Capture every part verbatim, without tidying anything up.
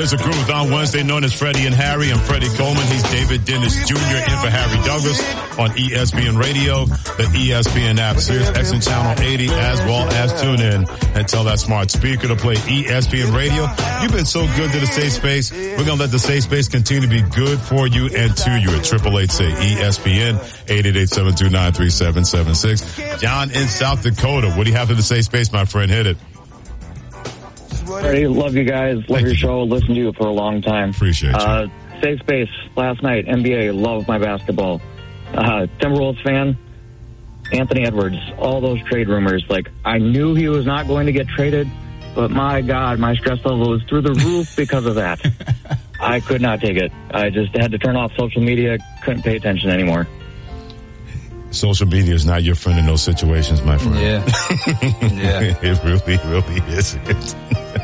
There's a crew with on Wednesday known as Freddie and Harry. I'm Freddie Coleman. He's David Dennis Junior in for Harry Douglas on E S P N Radio, the E S P N app, Sirius X M Channel eighty, as well as tune in and tell that smart speaker to play E S P N Radio. You've been so good to the Safe Space. We're going to let the Safe Space continue to be good for you and to you at triple eight say E S P N, eight eight eight, seven two nine, three seven seven six. John in South Dakota. What do you have for the Safe Space, my friend? Hit it. Hey, love you guys. Love Thank your you. show. Listened to you for a long time. Appreciate you. Uh, Safe Space last night. N B A. Love my basketball. Uh, Timberwolves fan. Anthony Edwards. All those trade rumors. Like, I knew he was not going to get traded, but my God, my stress level was through the roof because of that. I could not take it. I just had to turn off social media. Couldn't pay attention anymore. Social media is not your friend in those situations, my friend. Yeah. Yeah. It really, really isn't.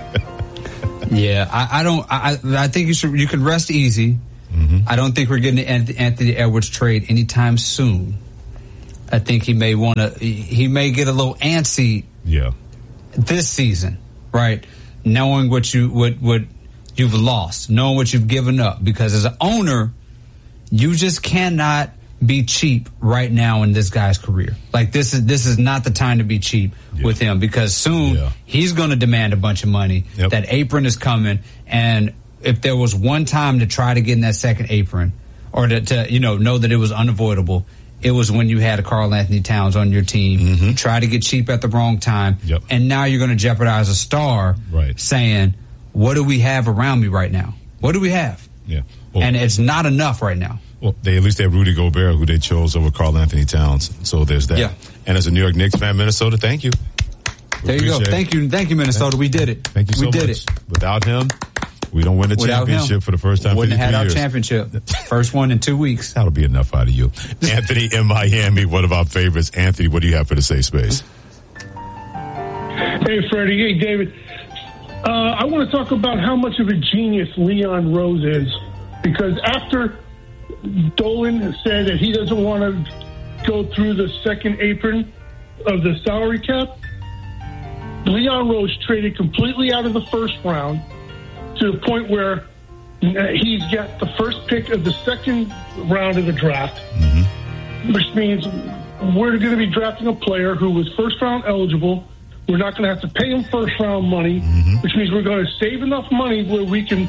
Yeah, I, I don't. I, I think you should. You can rest easy. Mm-hmm. I don't think we're getting the Anthony Edwards trade anytime soon. I think he may want to. He may get a little antsy. Yeah. This season, right? Knowing what you what what you've lost, knowing what you've given up, because as an owner, you just cannot be cheap right now in this guy's career. Like this is this is not the time to be cheap yeah. with him, because soon yeah. he's going to demand a bunch of money. Yep. That apron is coming, and if there was one time to try to get in that second apron, or to, to you know know that it was unavoidable, it was when you had a Karl Anthony Towns on your team. Mm-hmm. Try to get cheap at the wrong time, yep. and now you're going to jeopardize a star. Right. Saying, "What do we have around me right now? What do we have?" Yeah. Well, and it's not enough right now. Well, they at least they have Rudy Gobert, who they chose over Karl Anthony Towns. So there's that. Yeah. And as a New York Knicks fan, Minnesota, thank you. We there you go. it. Thank you, thank you, Minnesota. We did it. Thank you so we did much. it. Without him, we don't win the Without championship him, for the first time. Wouldn't have had years. our championship. First one in two weeks. That'll be enough out of you. Anthony in Miami, one of our favorites. Anthony, what do you have for the Safe Space? Hey, Freddie. Hey, David. Uh, I want to talk about how much of a genius Leon Rose is, because after Dolan said that he doesn't want to go through the second apron of the salary cap, Leon Rose traded completely out of the first round to the point where he's got the first pick of the second round of the draft, mm-hmm. which means we're going to be drafting a player who was first round eligible. We're not going to have to pay him first round money, mm-hmm. which means we're going to save enough money where we can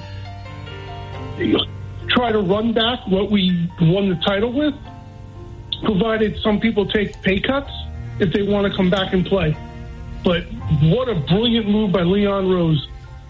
try to run back what we won the title with, provided some people take pay cuts if they want to come back and play. But what a brilliant move by Leon Rose.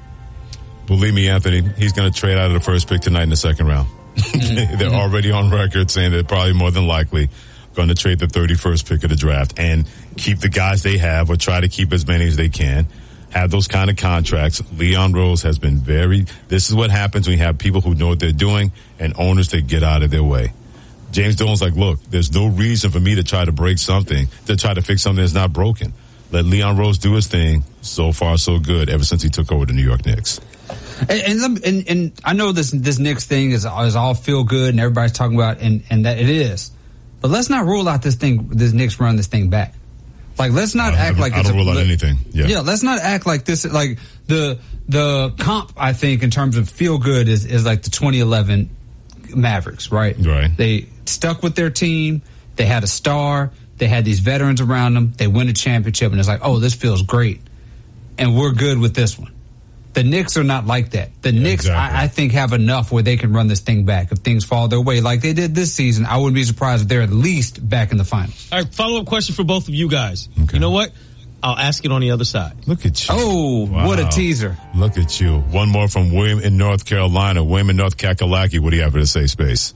Believe me, Anthony, he's going to trade out of the first pick tonight in the second round. They're already on record saying they're probably more than likely going to trade the thirty-first pick of the draft and keep the guys they have, or try to keep as many as they can. Have those kind of contracts. Leon Rose has been very, this is what happens when you have people who know what they're doing and owners that get out of their way. James Dolan's like, look, there's no reason for me to try to break something, to try to fix something that's not broken. Let Leon Rose do his thing. So far, so good ever since he took over the New York Knicks. And and, and, and I know this this Knicks thing is, is all feel good and everybody's talking about, and, and that it is. But let's not rule out this thing, this Knicks run this thing back. Like, let's not act like I it's don't a, rule out anything. Yeah. yeah, let's not act like this. Like the the comp, I think, in terms of feel good is is like the twenty eleven Mavericks, right? Right. They stuck with their team. They had a star. They had these veterans around them. They win a championship, and it's like, oh, this feels great, and we're good with this one. The Knicks are not like that. The yeah, Knicks, exactly. I, I think, have enough where they can run this thing back. If things fall their way like they did this season, I wouldn't be surprised if they're at least back in the finals. All right, follow-up question for both of you guys. Okay. You know what? I'll ask it on the other side. Look at you. Oh, wow. What a teaser. Look at you. One more from William in North Carolina. William in North Kakalaki. What do you have for the Safe Space?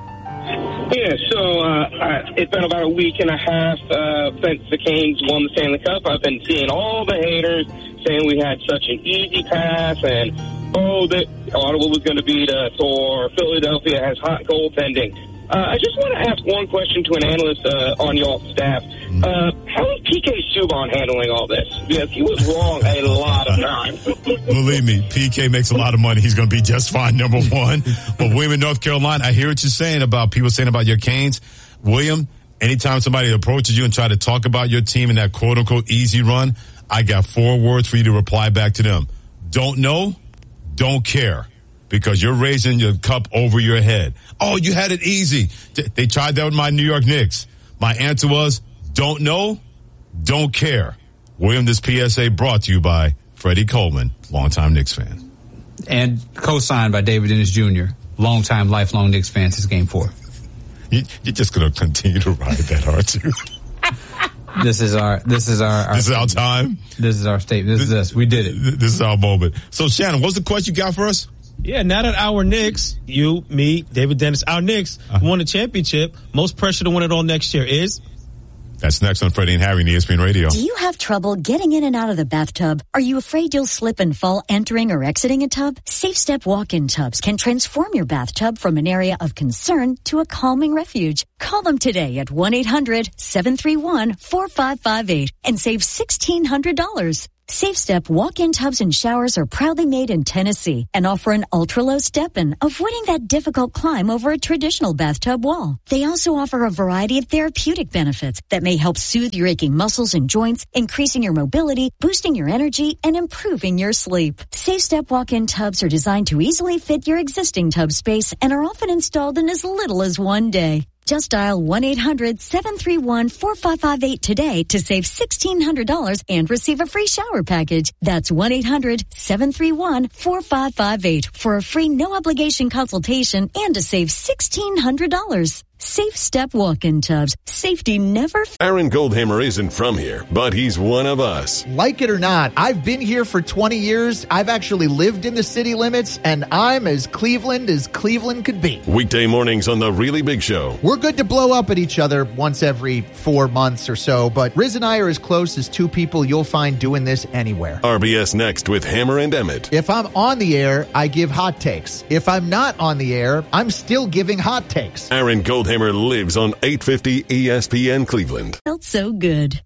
Yeah, so uh, it's been about a week and a half uh, since the Canes won the Stanley Cup. I've been seeing all the haters saying we had such an easy pass, and oh, that Ottawa was going to beat us, or Philadelphia has hot goaltending. Uh, I just want to ask one question to an analyst uh, on y'all's staff. Uh, how is P K Subban handling all this? Because he was wrong a lot of times. Believe me, P K makes a lot of money. He's going to be just fine, number one. But William in North Carolina, I hear what you're saying about people saying about your Canes. William, anytime somebody approaches you and try to talk about your team in that quote-unquote easy run, I got four words for you to reply back to them. Don't know, don't care because you're raising your cup over your head. Oh, you had it easy. They tried that with my New York Knicks. My answer was, don't know, don't care. William, this P S A brought to you by Freddie Coleman, longtime Knicks fan. And co-signed by David Dennis Junior, longtime, lifelong Knicks fan since Game Four. You, you're just going to continue to ride that, aren't you? This is our, this is our, our this is our time. This is our statement. This, this is us. We did it. This is our moment. So, Shannon, what's the question you got for us? Yeah, now that our Knicks, you, me, David Dennis, our Knicks uh-huh. won the championship, most pressure to win it all next year is? That's next on Freddie and Harry on E S P N Radio. Do you have trouble getting in and out of the bathtub? Are you afraid you'll slip and fall entering or exiting a tub? Safe Step walk-in tubs can transform your bathtub from an area of concern to a calming refuge. Call them today at one eight hundred seven three one four five five eight and save sixteen hundred dollars. Safe Step walk-in tubs and showers are proudly made in Tennessee and offer an ultra-low step-in, avoiding that difficult climb over a traditional bathtub wall. They also offer a variety of therapeutic benefits that may help soothe your aching muscles and joints, increasing your mobility, boosting your energy, and improving your sleep. Safe Step walk-in tubs are designed to easily fit your existing tub space and are often installed in as little as one day. Just dial one eight hundred seven three one four five five eight today to save sixteen hundred dollars and receive a free shower package. That's one eight hundred seven three one four five five eight for a free no-obligation consultation and to save sixteen hundred dollars. Safe Step walk-in tubs. Safety never... Aaron Goldhammer isn't from here, but he's one of us. Like it or not, I've been here for twenty years. I've actually lived in the city limits, and I'm as Cleveland as Cleveland could be. Weekday mornings on The Really Big Show. We're good to blow up at each other once every four months or so, but Riz and I are as close as two people you'll find doing this anywhere. R B S Next with Hammer and Emmett. If I'm on the air, I give hot takes. If I'm not on the air, I'm still giving hot takes. Aaron Goldhammer lives on eight fifty E S P N Cleveland. Felt so good.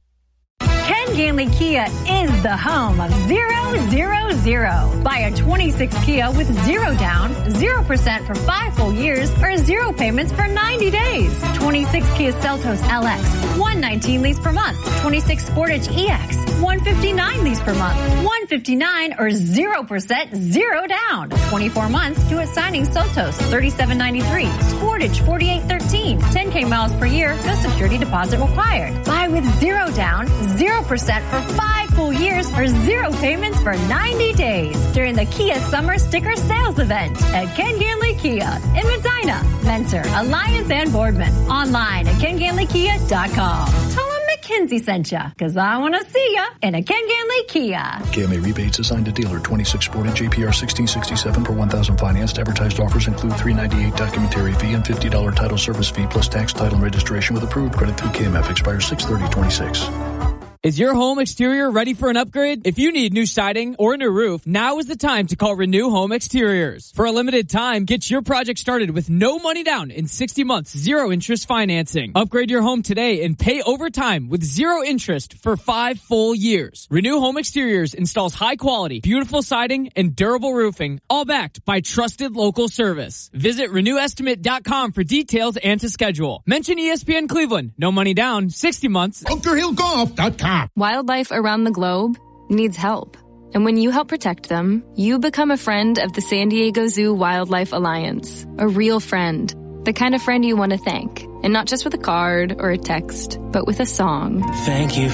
Ken Ganley Kia is the home of zero, zero, zero. Buy a twenty-six Kia with zero down, zero percent for five full years, or zero payments for ninety days. twenty-six Kia Seltos L X, one nineteen lease per month. twenty-six Sportage E X, one fifty-nine lease per month. one fifty-nine or zero percent, zero down. twenty-four months due at signing. Seltos, thirty-seven ninety-three. Sportage, forty-eight thirteen. ten K miles per year, no security deposit required. Buy with zero down, zero percent for five full years or zero payments for ninety days during the Kia Summer Sticker Sales Event at Ken Ganley Kia in Medina, Mentor, Alliance, and Boardman. Online at ken ganley kia dot com. Tell them McKinsey sent ya, because I want to see ya in a Ken Ganley Kia. K M A rebates assigned to dealer. twenty-six Sportage J P R sixteen sixty-seven per one thousand financed. Advertised offers include three ninety-eight documentary fee and fifty dollars title service fee plus tax, title, and registration with approved credit through K M F. Expires six thirty twenty-six. Is your home exterior ready for an upgrade? If you need new siding or a new roof, now is the time to call Renew Home Exteriors. For a limited time, get your project started with no money down in sixty months, zero interest financing. Upgrade your home today and pay over time with zero interest for five full years. Renew Home Exteriors installs high quality, beautiful siding and durable roofing, all backed by trusted local service. Visit renew estimate dot com for details and to schedule. Mention E S P N Cleveland. No money down, sixty months. bunker hill golf dot com. Wildlife around the globe needs help. And when you help protect them, you become a friend of the San Diego Zoo Wildlife Alliance. A real friend. The kind of friend you want to thank. And not just with a card or a text, but with a song. Thank you